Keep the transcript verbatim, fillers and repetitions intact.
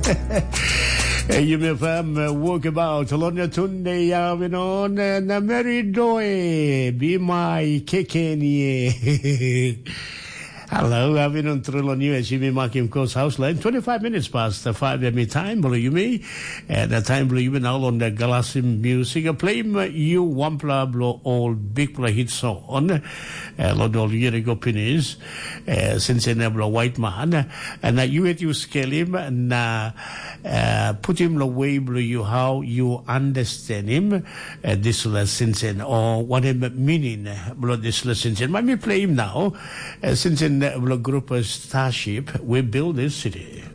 You may fam walk about Lonya Tunde Yavinon na Meridoe be my kekenie. Hello, I've been on Trilon U S Jimmy Makim Coast House Line. twenty-five minutes past the five M E time, believe me. And the time, believe me, now on the Galassim music. A play you one blow all big play hit song on. Lord all year ago pennies. Since a nebula white man. And that you at you scale him and put him away, blue you how you understand him. This lesson or what him meaning, blood this lesson. Let me play him now. Since in the group of Starship, we build this city.